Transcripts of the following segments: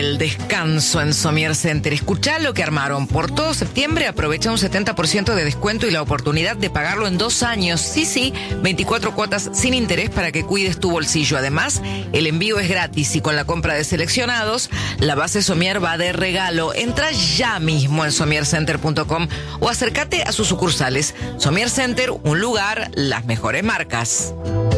el descanso en Somier Center. Escuchá lo que armaron. Por todo septiembre aprovecha un 70% de descuento y la oportunidad de pagarlo en 2 años. Sí, 24 cuotas sin interés para que cuides tu bolsillo. Además, el envío es gratis y con la compra de seleccionados, la base Somier va de regalo. Entra ya mismo en somiercenter.com o acércate a sus sucursales. Somier Center, un lugar, las mejores marcas.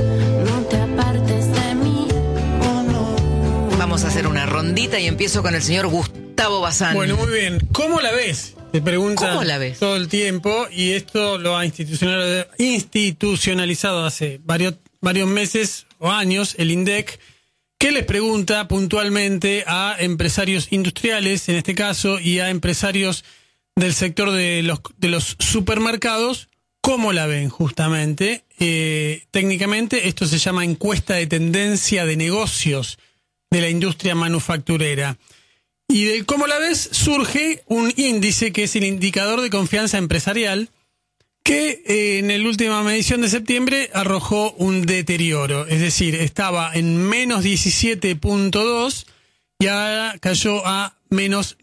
Vamos a hacer una rondita y empiezo con el señor Gustavo Bazán. Bueno, muy bien. ¿Cómo la ves? Te preguntan ¿Cómo la ves? todo el tiempo, y esto lo ha institucionalizado hace varios meses o años el INDEC, que les pregunta puntualmente a empresarios industriales, en este caso, y a empresarios del sector de los supermercados, ¿cómo la ven justamente? Técnicamente esto se llama encuesta de tendencia de negocios de la industria manufacturera. Y del cómo la ves surge un índice que es el indicador de confianza empresarial, que en la última medición de septiembre arrojó un deterioro. Es decir, estaba en menos 17.2 y ahora cayó a menos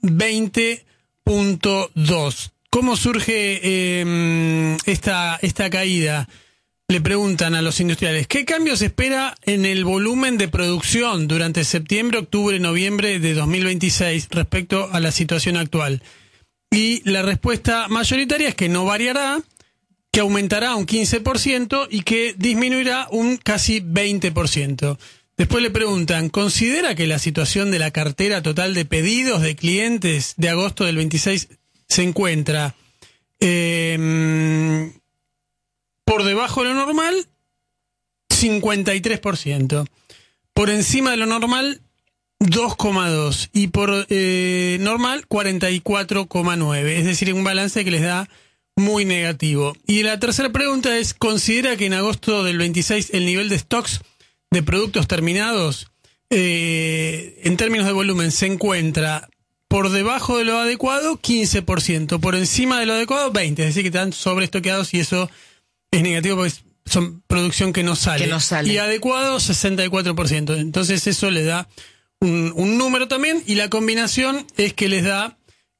20.2. ¿Cómo surge esta caída? Le preguntan a los industriales, ¿qué cambios espera en el volumen de producción durante septiembre, octubre, noviembre de 2026 respecto a la situación actual? Y la respuesta mayoritaria es que no variará, que aumentará un 15% y que disminuirá un casi 20%. Después le preguntan, ¿considera que la situación de la cartera total de pedidos de clientes de agosto del 26 se encuentra por debajo de lo normal? 53%. Por encima de lo normal, 2,2%. Y por normal, 44,9%. Es decir, un balance que les da muy negativo. Y la tercera pregunta es, ¿considera que en agosto del 26 el nivel de stocks de productos terminados, en términos de volumen, se encuentra por debajo de lo adecuado? 15%. Por encima de lo adecuado, 20%. Es decir, que están sobreestoqueados, y eso es negativo porque son producción que no sale. Y adecuado, 64%. Entonces eso le da un número también, y la combinación es que les da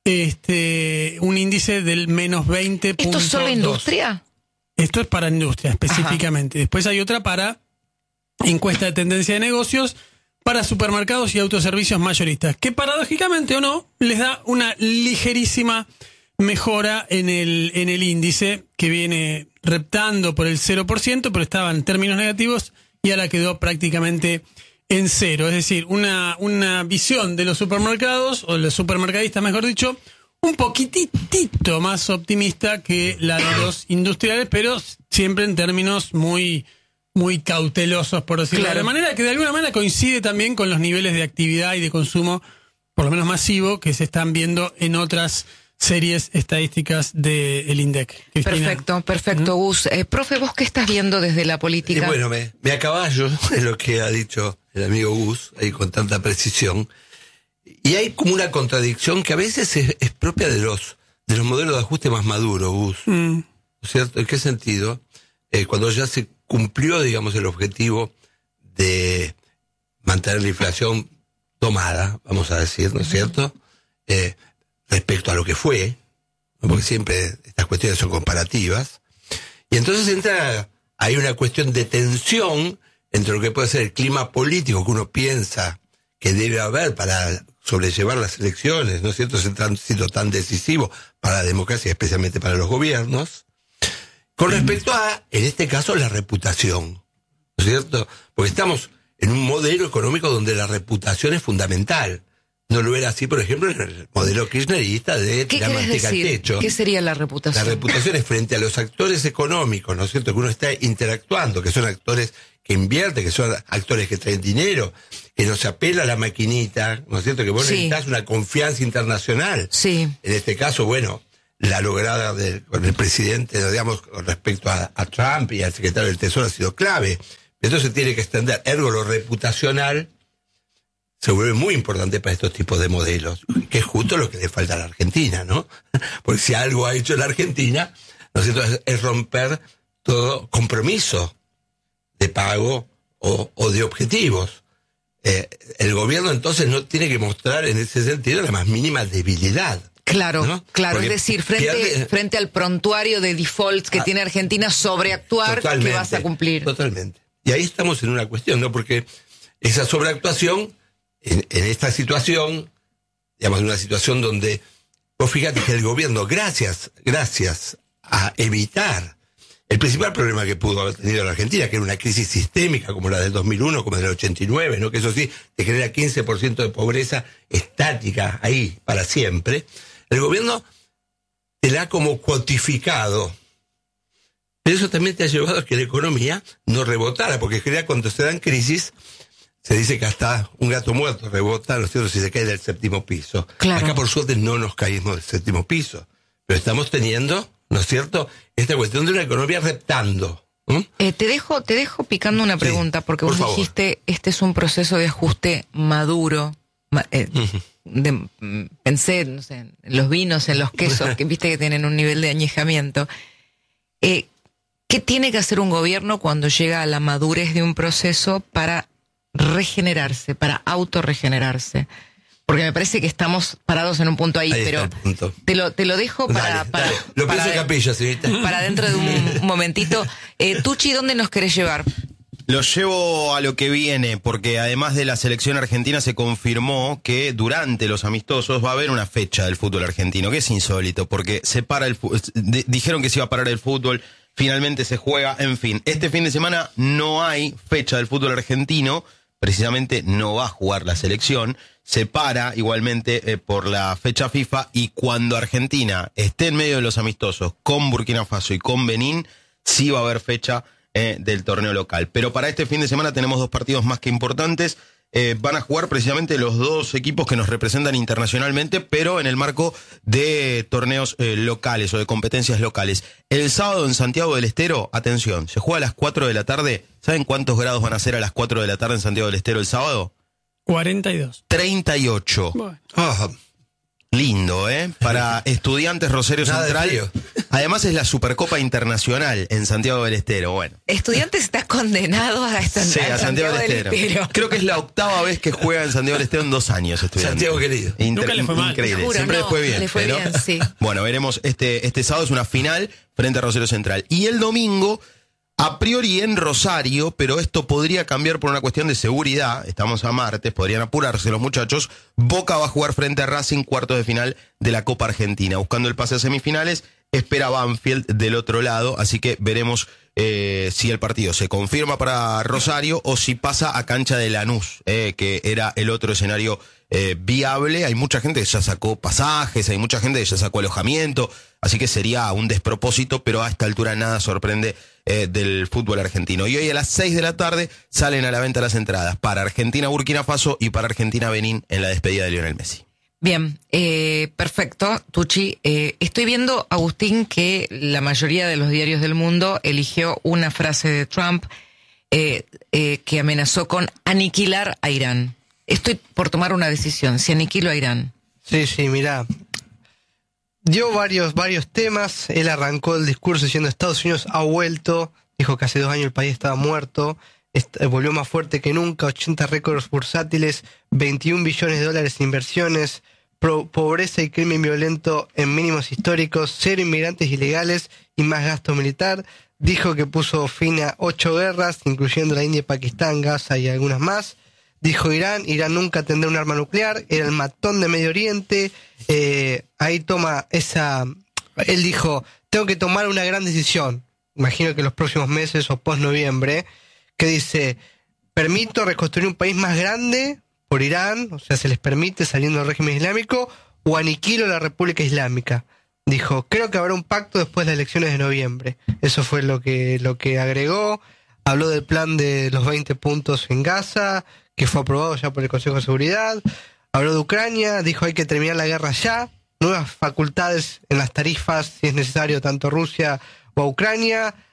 un índice del menos 20.2. ¿Esto es solo industria? Esto es para industria específicamente. Ajá. Después hay otra para encuesta de tendencia de negocios para supermercados y autoservicios mayoristas, que paradójicamente o no, les da una ligerísima mejora en el índice, que viene reptando por el 0%, pero estaba en términos negativos y ahora quedó prácticamente en 0. Es decir, una visión de los supermercados, o de los supermercadistas mejor dicho, un poquitito más optimista que la de los industriales, pero siempre en términos muy cautelosos, por decirlo de manera, que de alguna manera coincide también con los niveles de actividad y de consumo, por lo menos masivo, que se están viendo en otras series estadísticas del INDEC. Cristina. Perfecto, Gus. Profe, ¿vos qué estás viendo desde la política? Bueno, me acaballo de lo que ha dicho el amigo Gus, ahí con tanta precisión. Y hay como una contradicción que a veces es propia de los modelos de ajuste más maduros, Gus. ¿No es cierto? ¿En qué sentido? Cuando ya se cumplió, digamos, el objetivo de mantener la inflación domada, vamos a decir, ¿no es cierto? Respecto a lo que fue, porque siempre estas cuestiones son comparativas, y entonces hay una cuestión de tensión entre lo que puede ser el clima político que uno piensa que debe haber para sobrellevar las elecciones, ¿no es cierto?, ese tránsito tan decisivo para la democracia, especialmente para los gobiernos, con respecto a, en este caso, la reputación, ¿no es cierto? Porque estamos en un modelo económico donde la reputación es fundamental. No lo era así, por ejemplo, en el modelo kirchnerista de tirar manteca al techo. ¿Qué sería la reputación? La reputación es frente a los actores económicos, ¿no es cierto?, que uno está interactuando, que son actores que invierten, que son actores que traen dinero, que no se apela a la maquinita, ¿no es cierto?, que vos necesitas una confianza internacional. Sí. En este caso, bueno, la lograda con el presidente, digamos, con respecto a Trump y al secretario del Tesoro ha sido clave. Entonces tiene que extender, ergo lo reputacional se vuelve muy importante para estos tipos de modelos, que es justo lo que le falta a la Argentina, ¿no? Porque si algo ha hecho la Argentina, ¿no es cierto?, es romper todo compromiso de pago o de objetivos. el gobierno entonces no tiene que mostrar en ese sentido la más mínima debilidad. Claro, ¿no? claro. Porque es decir, frente al prontuario de defaults que tiene Argentina, sobreactuar, que vas a cumplir. Totalmente. Y ahí estamos en una cuestión, ¿no? Porque esa sobreactuación, en esta situación, digamos, en una situación donde, vos fíjate que el gobierno, gracias a evitar el principal problema que pudo haber tenido la Argentina, que era una crisis sistémica como la del 2001, como la del 89, ¿no? Que eso sí, te genera 15% de pobreza estática ahí para siempre. El gobierno te la ha como cuantificado. Pero eso también te ha llevado a que la economía no rebotara, porque en general cuando se dan crisis, se dice que hasta un gato muerto rebota, ¿no es cierto?, si se cae del 7º piso. Claro. Acá por suerte no nos caímos del 7º piso, pero estamos teniendo, ¿no es cierto?, esta cuestión de una economía reptando. Te dejo picando una pregunta, porque vos dijiste, este es un proceso de ajuste maduro. Pensé, no sé, en los vinos, en los quesos, que viste que tienen un nivel de añejamiento. ¿Qué tiene que hacer un gobierno cuando llega a la madurez de un proceso para regenerarse, para autorregenerarse? Porque me parece que estamos parados en un punto ahí, pero te lo dejo para lo pienso en capilla, señorita. Para dentro de un momentito. Tucci, ¿dónde nos querés llevar? Lo llevo a lo que viene, porque además de la selección argentina se confirmó que durante los amistosos va a haber una fecha del fútbol argentino, que es insólito, porque se para dijeron que se iba a parar el fútbol, finalmente se juega, en fin. Este fin de semana no hay fecha del fútbol argentino, precisamente no va a jugar la selección, se para igualmente por la fecha FIFA, y cuando Argentina esté en medio de los amistosos con Burkina Faso y con Benín, sí va a haber fecha del torneo local. Pero para este fin de semana tenemos 2 partidos más que importantes. Van a jugar precisamente los 2 equipos que nos representan internacionalmente, pero en el marco de torneos locales o de competencias locales. El sábado en Santiago del Estero, atención, se juega a las 4 de la tarde. ¿Saben cuántos grados van a ser a las 4 de la tarde en Santiago del Estero el sábado? 42. 38. Bueno. Lindo, para Estudiantes Rosario Central. Además es la Supercopa Internacional en Santiago del Estero. Bueno. Estudiantes está condenado a Santiago del Estero. Creo que es la 8ª vez que juega en Santiago del Estero en 2 años, Estudiantes. Santiago querido. Nunca le fue mal. Increíble. Juro, Siempre le fue bien. Le fue bien, sí. Bueno, veremos este sábado es una final frente a Rosario Central. Y el domingo, a priori en Rosario, pero esto podría cambiar por una cuestión de seguridad. Estamos a martes, podrían apurarse los muchachos. Boca va a jugar frente a Racing, cuartos de final de la Copa Argentina. Buscando el pase a semifinales, espera Banfield del otro lado. Así que veremos si el partido se confirma para Rosario o si pasa a cancha de Lanús, que era el otro escenario viable. Hay mucha gente que ya sacó pasajes, hay mucha gente que ya sacó alojamiento. Así que sería un despropósito, pero a esta altura nada sorprende del fútbol argentino. Y hoy a las 6 de la tarde salen a la venta las entradas para Argentina-Burkina Faso y para Argentina-Benín en la despedida de Lionel Messi. Bien, perfecto, Tucci. Estoy viendo, Agustín, que la mayoría de los diarios del mundo eligió una frase de Trump que amenazó con aniquilar a Irán. Estoy por tomar una decisión, si aniquilo a Irán. Sí, mirá. Dio varios temas. Él arrancó el discurso diciendo Estados Unidos ha vuelto. Dijo que hace 2 años el país estaba muerto. Volvió más fuerte que nunca. 80 récords bursátiles, 21 billones de dólares en inversiones, pobreza y crimen violento en mínimos históricos, 0 inmigrantes ilegales y más gasto militar. Dijo que puso fin a 8 guerras, incluyendo la India, Pakistán, Gaza y algunas más. Dijo Irán nunca tendrá un arma nuclear, era el matón de Medio Oriente. Ahí toma él dijo, tengo que tomar una gran decisión, imagino que en los próximos meses o post-noviembre, que dice, permito reconstruir un país más grande por Irán, o sea, se les permite saliendo del régimen islámico, o aniquilo la República Islámica. Dijo, creo que habrá un pacto después de las elecciones de noviembre. Eso fue lo que agregó. Habló del plan de los 20 puntos en Gaza, que fue aprobado ya por el Consejo de Seguridad. Habló de Ucrania, dijo hay que terminar la guerra ya, nuevas facultades en las tarifas, si es necesario, tanto a Rusia o a Ucrania.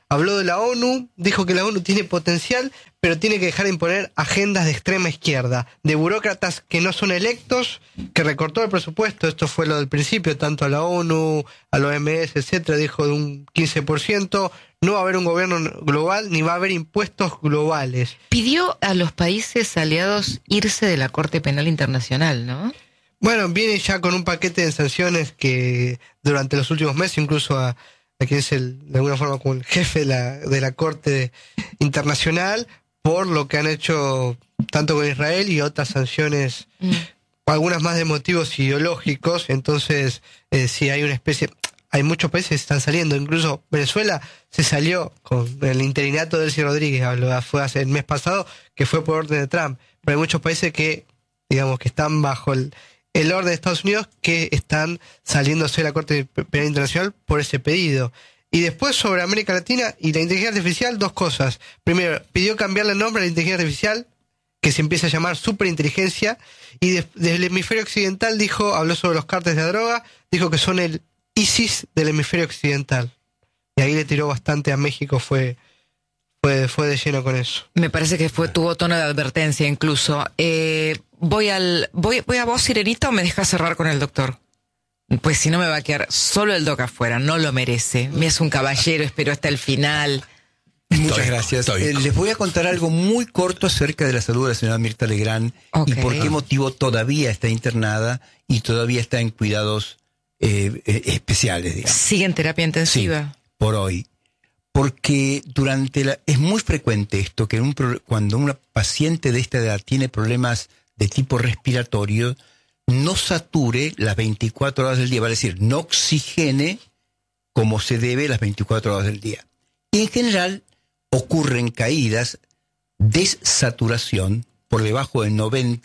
Habló de la ONU, dijo que la ONU tiene potencial, pero tiene que dejar de imponer agendas de extrema izquierda, de burócratas que no son electos, que recortó el presupuesto, esto fue lo del principio, tanto a la ONU, a la OMS, etcétera, dijo de un 15%, no va a haber un gobierno global, ni va a haber impuestos globales. Pidió a los países aliados irse de la Corte Penal Internacional, ¿no? Bueno, viene ya con un paquete de sanciones que durante los últimos meses, incluso a quien es de alguna forma como el jefe de la Corte Internacional, por lo que han hecho tanto con Israel y otras sanciones, algunas más de motivos ideológicos. Entonces, sí hay una especie, hay muchos países que están saliendo, incluso Venezuela se salió con el interinato de Delcy Rodríguez, fue hace el mes pasado, que fue por orden de Trump, pero hay muchos países que, digamos, que están bajo el orden de Estados Unidos, que están saliéndose de la Corte Penal Internacional por ese pedido. Y después, sobre América Latina y la inteligencia artificial, dos cosas. Primero, pidió cambiarle el nombre a la inteligencia artificial, que se empieza a llamar superinteligencia, y desde el hemisferio occidental habló sobre los cárteles de la droga, dijo que son el ISIS del hemisferio occidental. Y ahí le tiró bastante a México, fue de lleno con eso. Me parece que tuvo tono de advertencia incluso. ¿Voy a vos, Sirenita, o me dejas cerrar con el doctor? Pues si no me va a quedar solo el doc afuera, no lo merece. Me es un caballero, espero hasta el final. Muchas gracias. Les voy a contar algo muy corto acerca de la salud de la señora Mirta Legrand y por qué motivo todavía está internada y todavía está en cuidados especiales, digamos. ¿Sigue en terapia intensiva? Sí, por hoy. Porque es muy frecuente esto, que cuando una paciente de esta edad tiene problemas de tipo respiratorio, no sature las 24 horas del día, vale decir, no oxigene como se debe las 24 horas del día. Y en general ocurren caídas, desaturación, por debajo del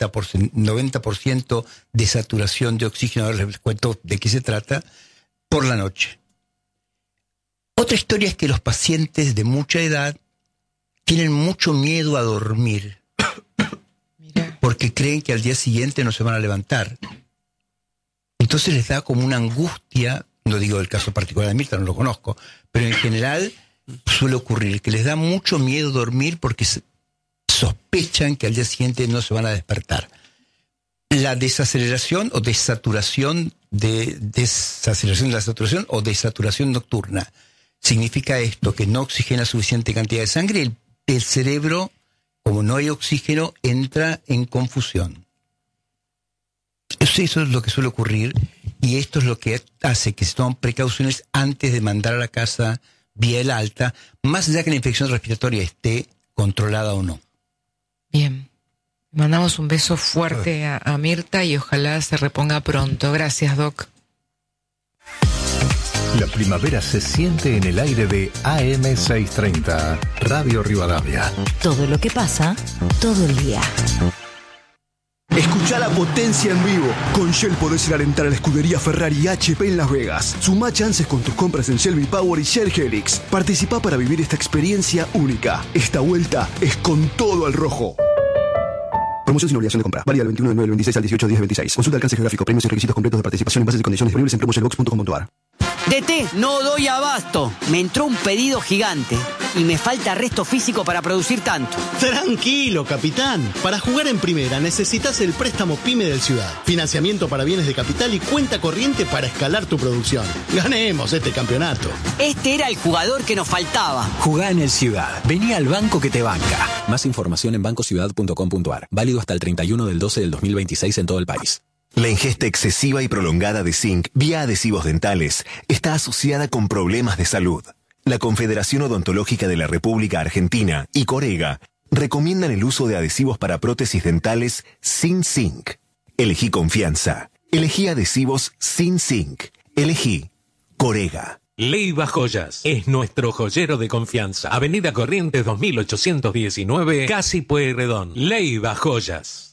90% de saturación de oxígeno, ahora les cuento de qué se trata, por la noche. Otra historia es que los pacientes de mucha edad tienen mucho miedo a dormir porque creen que al día siguiente no se van a levantar. Entonces les da como una angustia, no digo el caso particular de Mirta, no lo conozco, pero en general suele ocurrir que les da mucho miedo dormir porque sospechan que al día siguiente no se van a despertar. La desaceleración o desaturación de la saturación o desaturación nocturna significa esto, que no oxigena suficiente cantidad de sangre, el cerebro, como no hay oxígeno, entra en confusión. Eso es lo que suele ocurrir y esto es lo que hace que se tomen precauciones antes de mandar a la casa vía el alta, más allá que la infección respiratoria esté controlada o no. Bien. Mandamos un beso fuerte a Mirta y ojalá se reponga pronto. Gracias, Doc. La primavera se siente en el aire de AM630, Radio Rivadavia. Todo lo que pasa, todo el día. Escuchá la potencia en vivo. Con Shell podés ir a alentar a la escudería Ferrari HP en Las Vegas. Sumá chances con tus compras en Shell V-Power y Shell Helix. Participá para vivir esta experiencia única. Esta vuelta es con todo al rojo. Promoción sin obligación de compra. Válida del 21 del 9 del 26 al 18 del 10 del 26. Consulta alcance geográfico, premios y requisitos completos de participación en bases y condiciones disponibles en promoshellbox.com.ar. DT, no doy abasto. Me entró un pedido gigante y me falta resto físico para producir tanto. Tranquilo, capitán. Para jugar en primera necesitas el préstamo PYME del Ciudad. Financiamiento para bienes de capital y cuenta corriente para escalar tu producción. Ganemos este campeonato. Este era el jugador que nos faltaba. Jugá en el Ciudad. Vení al banco que te banca. Más información en bancociudad.com.ar. Válido hasta el 31 del 12 del 2026 en todo el país. La ingesta excesiva y prolongada de zinc vía adhesivos dentales está asociada con problemas de salud. La Confederación Odontológica de la República Argentina y Corega recomiendan el uso de adhesivos para prótesis dentales sin zinc. Elegí confianza. Elegí adhesivos sin zinc. Elegí Corega. Leiva Joyas es nuestro joyero de confianza. Avenida Corrientes 2819, Casi Pueyrredón. Leiva Joyas.